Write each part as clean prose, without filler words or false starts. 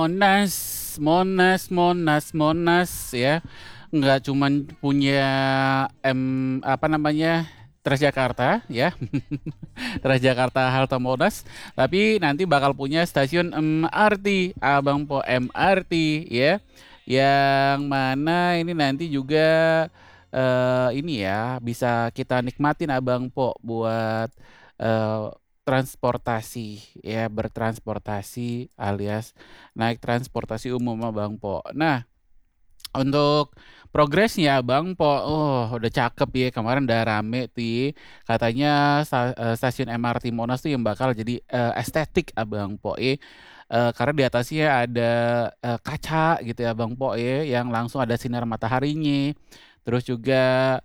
Monas, Monas ya. Nggak cuman punya apa namanya Transjakarta ya, Transjakarta halte Monas, tapi nanti bakal punya stasiun MRT, Abang Po MRT ya, yang mana ini nanti juga ini ya bisa kita nikmatin Abang Po buat eh, transportasi ya, bertransportasi alias naik transportasi umum Abang Po. Nah, untuk progresnya Bang Po, oh udah cakep ya, kemarin udah rame tuh ya. Katanya stasiun MRT Monas tuh yang bakal jadi estetik Abang Po ya. Karena di atasnya ada kaca gitu ya Bang Po ya, yang langsung ada sinar mataharinya. Terus juga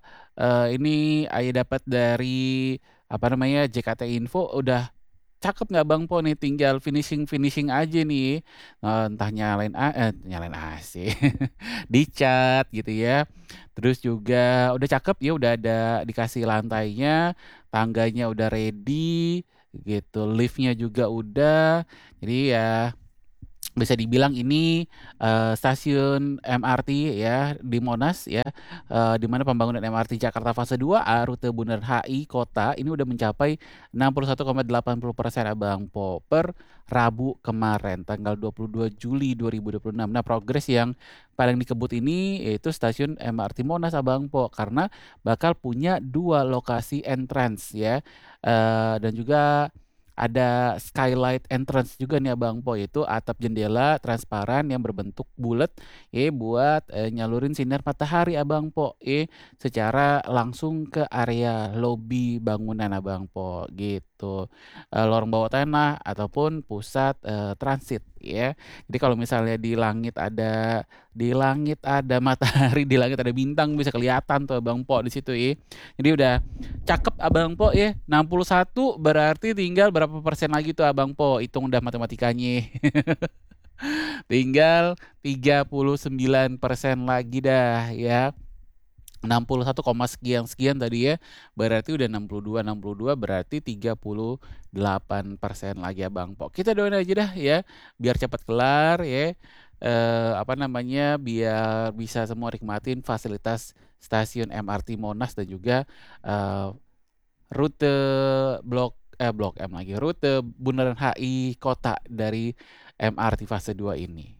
ini Ayah dapat dari apa namanya JKT Info udah cakep nggak Bang Po nih, tinggal finishing aja nih. Entah nyalain AC, dicat gitu ya. Terus juga udah cakep ya, udah ada dikasih lantainya, tangganya udah ready gitu, liftnya juga udah. Jadi ya bisa dibilang ini stasiun MRT ya di Monas ya, di mana pembangunan MRT Jakarta fase 2 rute Bundaran HI Kota ini udah mencapai 61,80% Abang Po per Rabu kemarin tanggal 22 Juli 2026. Nah, progres yang paling dikebut ini yaitu stasiun MRT Monas Abang Po, karena bakal punya dua lokasi entrance ya, dan juga ada skylight entrance juga nih Abang Po, yaitu atap jendela transparan yang berbentuk bulat buat nyalurin sinar matahari Abang Po secara langsung ke area lobi bangunan Abang Po gitu. Lorong bawah tanah ataupun pusat transit ya. Jadi kalau misalnya di langit ada matahari, di langit ada bintang, bisa kelihatan tuh Abang Po di situ ya. Jadi udah cakep Abang Po ya. 61 berarti tinggal berapa persen lagi tuh Abang Po? Hitung udah matematikanya. Tinggal 39% lagi dah ya. 61, sekian tadi ya. Berarti udah 62 berarti 38% lagi Abang Po. Kita doain aja dah ya, biar cepat kelar ya. Apa namanya, biar bisa semua nikmatin fasilitas stasiun MRT Monas dan juga eh, rute Blok M lagi, rute Bundaran HI Kota dari MRT fase 2 ini.